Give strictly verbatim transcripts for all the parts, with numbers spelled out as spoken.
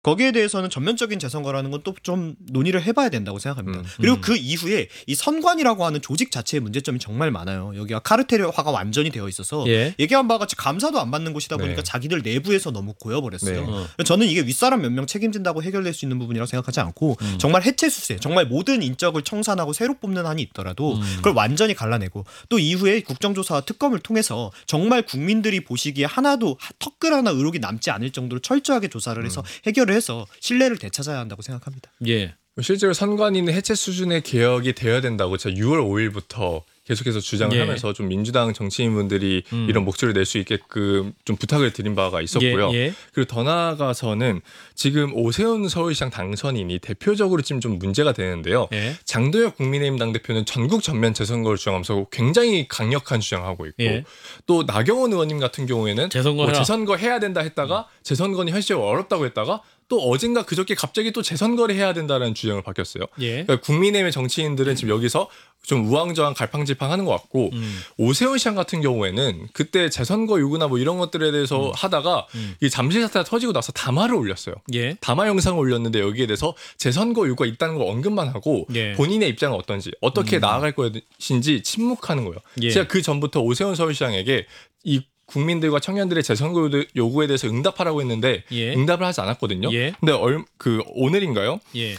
거기에 대해서는 전면적인 재선거라는 건 또 좀 논의를 해봐야 된다고 생각합니다. 음, 그리고 음. 그 이후에 이 선관이라고 하는 조직 자체의 문제점이 정말 많아요. 여기가 카르텔화가 완전히 되어 있어서 예. 얘기한 바와 같이 감사도 안 받는 곳이다 보니까 네. 자기들 내부에서 너무 고여버렸어요. 네. 어. 저는 이게 윗사람 몇 명 책임진다고 해결될 수 있는 부분이라고 생각하지 않고 음. 정말 해체 수세, 정말 모든 인적을 청산하고 새로 뽑는 한이 있더라도 음. 그걸 완전히 갈라내고 또 이후에 국정조사와 특검을 통해서 정말 국민들이 보시기에 하나도 턱글 하나 의혹이 남지 않을 정도로 철저하게 조사를 해서 해결을 해서 신뢰를 되찾아야 한다고 생각합니다. 예. 실제로 선관위는 해체 수준의 개혁이 되어야 된다고 제가 유월 오일부터 계속해서 주장을 예. 하면서 좀 민주당 정치인분들이 음. 이런 목소리를 낼 수 있게끔 좀 부탁을 드린 바가 있었고요. 예, 예. 그리고 더 나아가서는 지금 오세훈 서울시장 당선인이 대표적으로 지금 좀 문제가 되는데요. 예. 장도혁 국민의힘 당대표는 전국 전면 재선거를 주장하면서 굉장히 강력한 주장하고 있고 예. 또 나경원 의원님 같은 경우에는 재선거 뭐 해라. 재선거 해야 된다 했다가 재선거는 현실적으로 어렵다고 했다가 또 어젠가 그저께 갑자기 또 재선거를 해야 된다는 주장을 바뀌었어요. 예. 그러니까 국민의힘의 정치인들은 지금 여기서 좀 우왕좌왕 갈팡질팡하는 것 같고 음. 오세훈 시장 같은 경우에는 그때 재선거 요구나 뭐 이런 것들에 대해서 음. 하다가 음. 이 잠실 사태가 터지고 나서 담화를 올렸어요. 예. 담화 영상을 올렸는데 여기에 대해서 재선거 요구가 있다는 걸 언급만 하고 예. 본인의 입장은 어떤지 어떻게 음. 나아갈 것인지 침묵하는 거예요. 예. 제가 그 전부터 오세훈 서울시장에게 이 국민들과 청년들의 재선거 요구에 대해서 응답하라고 했는데 예. 응답을 하지 않았거든요. 예. 근데 얼, 그 오늘인가요? 예.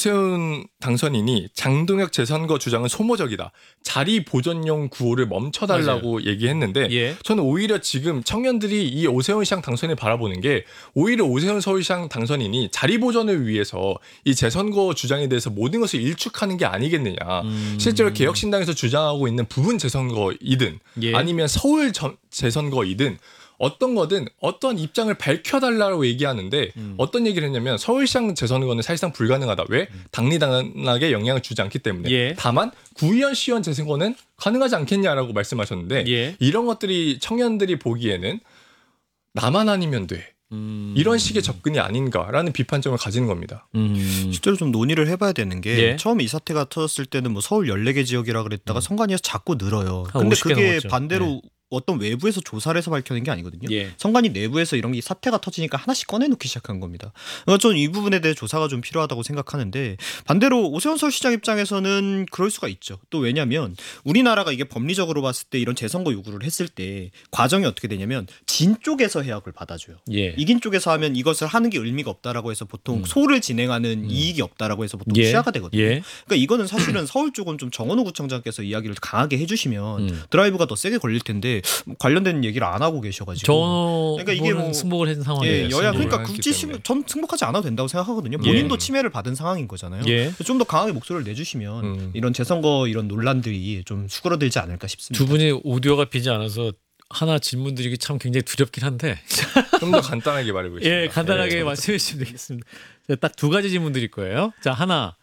오세훈 당선인이 장동혁 재선거 주장은 소모적이다. 자리 보전용 구호를 멈춰달라고 얘기했는데 예. 저는 오히려 지금 청년들이 이 오세훈 시장 당선을 바라보는 게 오히려 오세훈 서울시장 당선인이 자리 보전을 위해서 이 재선거 주장에 대해서 모든 것을 일축하는 게 아니겠느냐. 음. 실제로 개혁신당에서 주장하고 있는 부분 재선거이든 예. 아니면 서울 전, 재선거이든 어떤 거든 어떤 입장을 밝혀달라고 얘기하는데 음. 어떤 얘기를 했냐면 서울시장 재선거는 사실상 불가능하다. 왜? 당리당락에 영향을 주지 않기 때문에. 예. 다만 구의원 시의원 재선거는 가능하지 않겠냐라고 말씀하셨는데 예. 이런 것들이 청년들이 보기에는 나만 아니면 돼. 음. 이런 식의 접근이 아닌가라는 비판점을 가지는 겁니다. 음. 실제로 좀 논의를 해봐야 되는 게 예. 처음에 이 사태가 터졌을 때는 뭐 서울 열네 개 지역이라 그랬다가 음. 선관위에서 자꾸 늘어요. 한 근데 오십 개 그게 넘었죠. 반대로 어떤 외부에서 조사를 해서 밝혀낸 게 아니거든요. 예. 선관위 내부에서 이런 게 사태가 터지니까 하나씩 꺼내놓기 시작한 겁니다. 그러니까 저는 이 부분에 대해 조사가 좀 필요하다고 생각하는데 반대로 오세훈 서울시장 입장에서는 그럴 수가 있죠. 또 왜냐하면 우리나라가 이게 법리적으로 봤을 때 이런 재선거 요구를 했을 때 과정이 어떻게 되냐면 진 쪽에서 해약을 받아줘요. 예. 이긴 쪽에서 하면 이것을 하는 게 의미가 없다라고 해서 보통 음. 소를 진행하는 음. 이익이 없다라고 해서 보통 예. 취하가 되거든요. 예. 그러니까 이거는 사실은 서울 쪽은 좀 정원호 구청장께서 이야기를 강하게 해주시면 음. 드라이브가 더 세게 걸릴 텐데 관련된 얘기를 안 하고 계셔가지고. 저 그러니까 이게 뭐- 승복을 했는 상황이에요. 예, 여야 승복을 그러니까 했기 굳이 때문에. sim- 전 승복하지 않아도 된다고 생각하거든요. 예. 본인도 침해를 받은 상황인 거잖아요. 예. 좀 더 강하게 목소리를 내주시면 음. 이런 재선거 이런 논란들이 좀 수그러들지 않을까 싶습니다. 두 분이 오디오가 비지 않아서 하나 질문 드리기 참 굉장히 두렵긴 한데 좀 더 간단하게 말해보겠습니다. 예, 간단하게 예. 말씀해 주시면 되겠습니다. 딱 두 가지 질문 드릴 거예요. 자, 하나.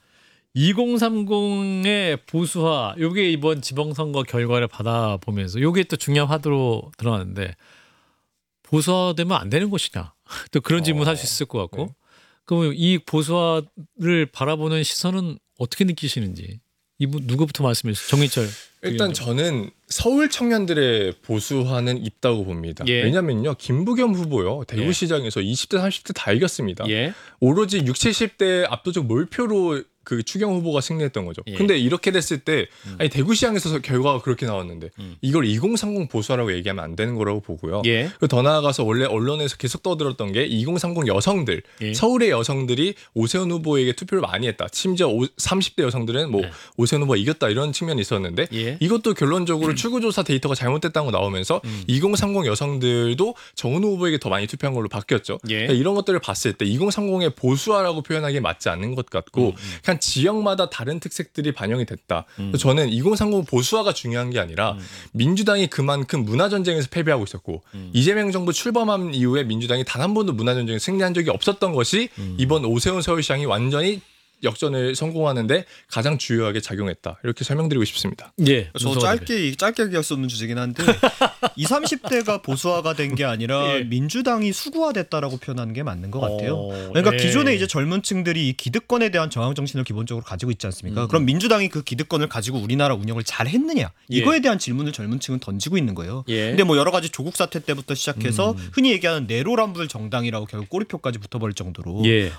이공삼공의 보수화, 요게 이번 지방선거 결과를 받아보면서 요게 또 중요한 화두로 들어갔는데 보수화되면 안 되는 것이냐. 또 그런 질문 할 수 있을 것 같고. 네. 그럼 이 보수화를 바라보는 시선은 어떻게 느끼시는지. 이분 누구부터 말씀해 주세요. 정인철. 일단 저는 서울 청년들의 보수화는 있다고 봅니다. 예. 왜냐면요. 김부겸 후보요. 예. 대구시장에서 이십 대 삼십 대 다 이겼습니다. 예. 오로지 육십, 칠십 대 압도적 몰표로 그 추경 후보가 승리했던 거죠. 예. 근데 이렇게 됐을 때 음. 아니 대구시장에서 결과가 그렇게 나왔는데 음. 이걸 이공삼공 보수화라고 얘기하면 안 되는 거라고 보고요. 예. 그리고 더 나아가서 원래 언론에서 계속 떠들었던 게 이공삼공 여성들, 예. 서울의 여성들이 오세훈 후보에게 투표를 많이 했다. 심지어 오, 삼십 대 여성들은 뭐 네. 오세훈 후보가 이겼다 이런 측면이 있었는데 예. 이것도 결론적으로 출구조사 데이터가 잘못됐다는 거 나오면서 음. 이공삼공 여성들도 정은호 후보에게 더 많이 투표한 걸로 바뀌었죠. 예. 그러니까 이런 것들을 봤을 때 이공삼공의 보수화라고 표현하기 맞지 않는 것 같고 음, 음. 그냥 지역마다 다른 특색들이 반영이 됐다. 음. 그래서 저는 이공삼공 보수화가 중요한 게 아니라 음. 민주당이 그만큼 문화전쟁에서 패배하고 있었고 음. 이재명 정부 출범한 이후에 민주당이 단 한 번도 문화전쟁에 승리한 적이 없었던 것이 음. 이번 오세훈 서울시장이 완전히 역전을 성공하는데 가장 주요하게 작용했다. 이렇게 설명드리고 싶습니다. 예. 저 문서가 짧게 짧게 얘기할 수 없는 주제긴 한데 이십, 삼십 대가 보수화가 된 게 아니라 예. 민주당이 수구화됐다라고 표현하는 게 맞는 것 같아요. 어, 그러니까 예. 기존에 이제 젊은 층들이 이 기득권에 대한 저항 정신을 기본적으로 가지고 있지 않습니까? 음. 그럼 민주당이 그 기득권을 가지고 우리나라 운영을 잘 했느냐? 이거에 대한 질문을 젊은 층은 던지고 있는 거예요. 예. 근데 뭐 여러 가지 조국 사태 때부터 시작해서 음. 흔히 얘기하는 내로남불 정당이라고 결국 꼬리표까지 붙어버릴 정도로 예.